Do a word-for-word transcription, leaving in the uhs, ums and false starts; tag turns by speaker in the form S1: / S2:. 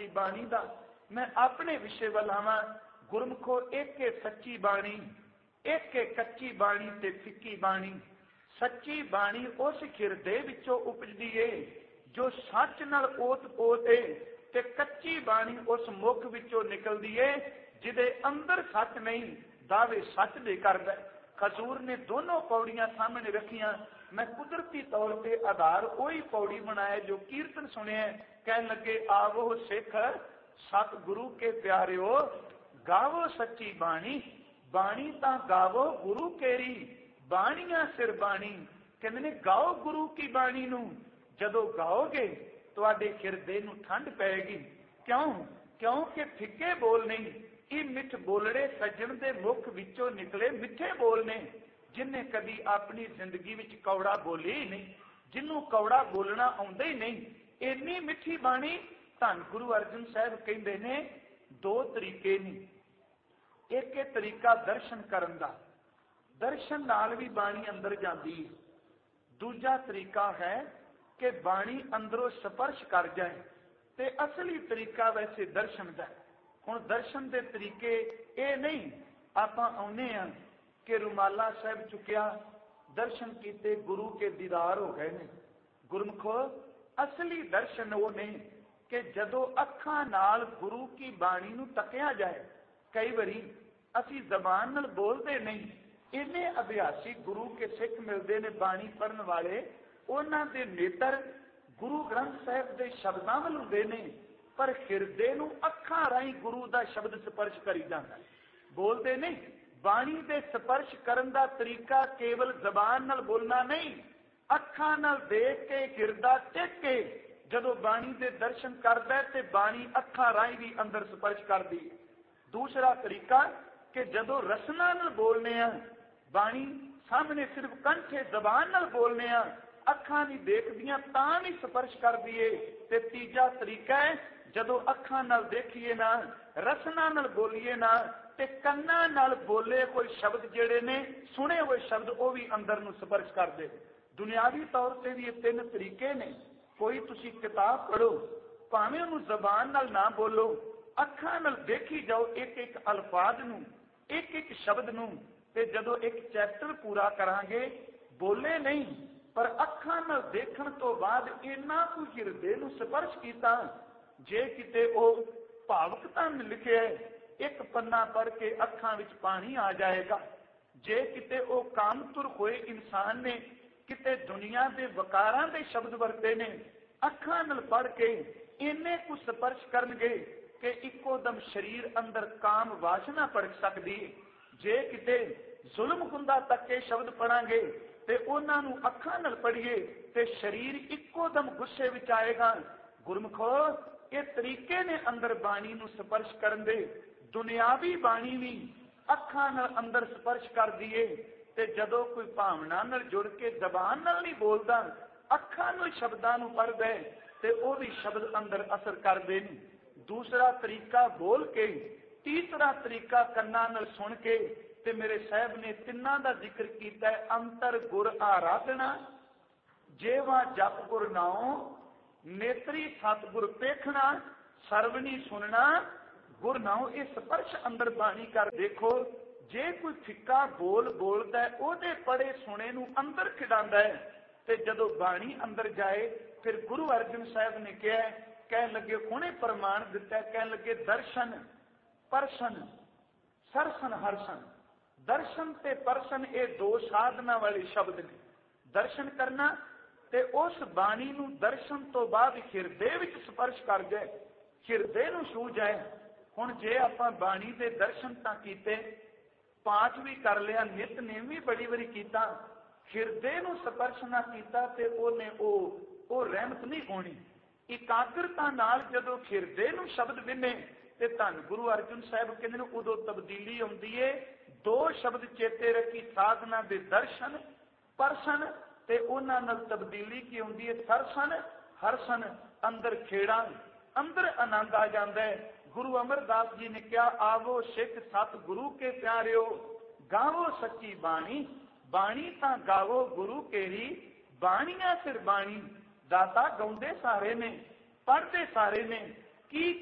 S1: की बाणी का मैं अपने विषय वल आवां। गुरमुखो एक है सच्ची बाणी, एक है कच्ची बाणी ते फिक्की बाणी। सच्ची बाणी उस हिरदे विचों उपजदी है जो सच नाल ओत पोत है, ते कच्ची बाणी उस मुख विचों निकलदी है जिदे अंदर सच नहीं, दावे सच दे करदा। खजूर ने दोनों पौड़ियां सामने रखियां। मैं कुदरती तौर पर आधार वही पौड़ी बनाया जो कीर्तन सुने। कह लगे आवो सिख सतगुरु के प्यारिओ, गावो सच्ची बाणी, बाणी ता गावो गुरु केरी, बाणियां सिर बाणी। कहते ने गाओ गुरु की बाणी नू, जदों गाओगे तुहाडे हिरदे नू ठंड पैगी। क्यों? क्योंकि फिक्के बोल नहीं, ये मिठ बोलड़े सज्जन दे मुख विचों निकले मिठे बोल ने। जिन्हें कदी अपनी जिंदगी विच कौड़ा बोले ही नहीं, जिन्हों कौड़ा बोलना आउंदा ही नहीं, इन्नी मिठी बाणी। धन गुरु अर्जन साहब कहते ने दो तरीके ने, एक है तरीका दर्शन करन दा, दर्शन नाल भी बाणी अंदर जाती है। दूजा तरीका है कि बाणी अंदरों स्पर्श कर जाए, ते असली तरीका वैसे दर्शन का। हुण दर्शन के तरीके ये नहीं आपां आउणे आ कि रुमाला साहब चुकिया, दर्शन किते, गुरु के दीदार हो गए ने। गुरमुखो असली दर्शन वो नहीं कि जदों अखां नाल गुरु की बाणी नूं तकिया जाए। कई बारी असी जबान नाल बोलते नहीं, इन्ने अभ्यासी गुरु के सिख मिलते ने बाणी पढ़न वाले, उन्हां दे नेत्र गुरु ग्रंथ साहिब के शब्दां वल हुंदे ने, पर हिरदे नूं अखां राहीं गुरु दा शब्द स्पर्श करी जांदा है। बोलते नहीं, बाणी दे स्पर्श करन दा तरीका केवल जबान नाल बोलना नहीं, अखां नाल देख के हिरदा टेक के जदों बाणी दे दर्शन करदा है ते बाणी अखां राहीं भी अंदर स्पर्श करदी है। दूसरा तरीका कि जदों रसना नाल बोलने आ, बाणी सामने सिर्फ कंठे जबान नाल बोलने आ, अखां नहीं देखदियां तां भी स्पर्श करदी है। ते तीजा तरीका है जदों अखां नाल देखिए ना, रसना नाल बोलीए ना, ते कन्नां नाल बोले कोई शब्द जेड़े ने, सुने हुए शब्द वो भी अंदर नूं स्पर्श करदे। दुनियावी तौर पर भी ये तीन तरीके ने। कोई तुसी किताब पढ़ो, भावें उहनूं जबान नाल ना बोलो, अखां नाल देखी जाओ एक एक अल्फाज नूं, एक एक शब्द नूं, ते जदों एक चैप्टर पूरा करांगे, बोले नहीं पर अखां नाल देखण तो बाद इन्ना कुछ हिरदे नूं स्पर्श कीता। जे किते ओ भावुकता ने लिखे है, एक पन्ना पढ़ के अखां विच पानी आ जाएगा। जे किते ओ कामतुर होए इंसान ने किते दुनिया दे वकारां दे शब्द वरते ने, अखां नाल पढ़ के इन्ने कुछ स्पर्श करनगे कि इक्को दम शरीर अंदर काम वासना पड़क सकदी। जे किते जुल्म हुंदा तक के शब्द पढ़ांगे ते उन्हां नूं अखां नाल पढ़िए ते शरीर इक्को दम गुस्से विच आएगा। गुरमुखो ये तरीके ने अंदर बाणी नूं स्पर्श करन दे। दुनियावी बाणी भी अखां नाल अंदर स्पर्श कर दिए, ते जदों कोई भावना नाल जुड़ के जबान नाल नहीं बोलदा, अखां नाल शब्दां नूं पढ़दा है ते वो भी शब्द अंदर असर करदे ने। दूसरा तरीका बोल के, तीसरा तरीका कन्नां नाल सुन के। ते मेरे साहब ने तिन्नां दा जिक्र कीता है, अंतर गुर आराधना, जेवा जप गुर नाओ, नेत्री सतगुर पेखना, सरवणी सुनना गुर नाओ। ये स्पर्श अंदर बाणी कर देखो। जे कोई फिक्का बोल बोलता है, ओदे पढ़े सुने नूं अंदर खिडांदा है, ते जदों बाणी अंदर जाए फिर गुरु अर्जन साहब ने कहा, कह लगे हुणे प्रमाण दिता है, कह लगे दर्शन परसन सरसन हरसन। दर्शन ते परसन ये दो साधना वाले शब्द ने। दर्शन करना ते उस बाणी नूं दर्शन तो बाद हिरदे विच स्पर्श कर जाए, हिरदे नूं छू जाए। हुण जे आपां बाणी दे दर्शन तां कीते, पाठ भी कर लिया, नितनेम भी बड़ी बारी कीता, हिरदे नूं स्पर्श ना कीता ते ओने ओ ओ रहमत नहीं होनी। एकाग्रता नाल जदों हिरदे नूं शब्द विने ते धन गुरु अर्जन साहब कहंदे ने उदों तब्दीली आउंदी है। दो शब्द चेते रखी, साधना दे दर्शन परसन ते उन्हां नाल तब्दीली की आउंदी है सरसन हरसन। अंदर खेड़ा, अंदर आनंद आ जाता है। गुरु अमरदास जी ने कहा, आवो सिख सत गुरु के प्यारिओ, गावो सच्ची बाणी, बाणी तां गावो गुरु केरी, बाणियां सिर बाणी। दाता गाउंदे सारे ने, पढ़ते सारे ने, की